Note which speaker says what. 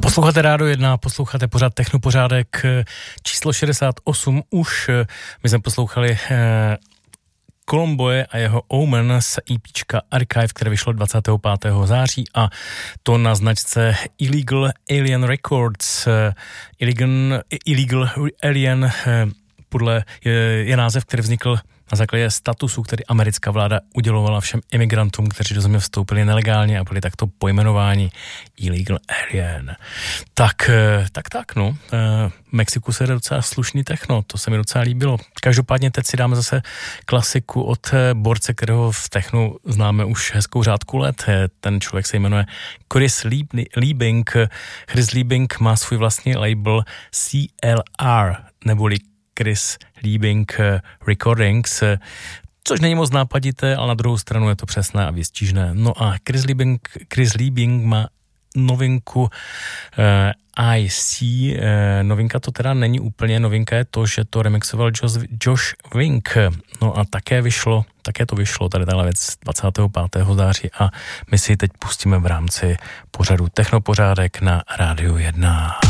Speaker 1: Posloucháte Rádio 1, posloucháte pořád Technopořádek číslo 68 už. My jsme poslouchali Colomboje a jeho Omen z EPčka Archive, které vyšlo 25. září a to na značce Illegal Alien Records. Illegal Alien je název, který vznikl na základě statusu, který americká vláda udělovala všem imigrantům, kteří do země vstoupili nelegálně a byli takto pojmenováni Illegal Alien. Tak, no. V Mexiku se jde docela slušný techno, to se mi docela líbilo. Každopádně teď si dáme zase klasiku od borce, kterého v technu známe už hezkou řádku let. Ten člověk se jmenuje Chris Liebing. Chris Liebing má svůj vlastní label CLR, neboli Chris Liebing Recordings, což není moc nápadité, ale na druhou stranu je to přesné a výstižné. No a Chris Liebing má novinku IC. Novinka to teda není úplně, novinka je to, že to remixoval Josh Wink. No a také to vyšlo tady tahle věc 25. září a my si ji teď pustíme v rámci pořadu Technopořádek na Rádiu 1.